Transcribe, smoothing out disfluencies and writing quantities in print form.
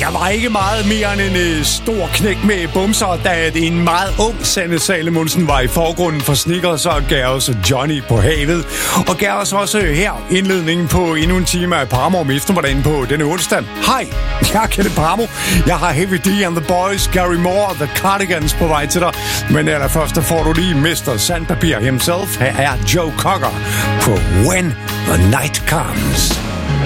Der var ikke meget mere end en stor knæk med bumser, da en meget ung Sanne Salomonsen var i forgrunden for Snickers og Gers og Johnny på havet. Og Gers også her indledningen på endnu en time af Paramo om eftermiddagen på denne onsdag. Hej, jeg er Kenneth Paramo. Jeg har Heavy D and the Boys, Gary Moore og The Cardigans på vej til dig. Men allerførst der får du lige Mr. Sandpapir himself. Her er Joe Cocker på When the Night Comes.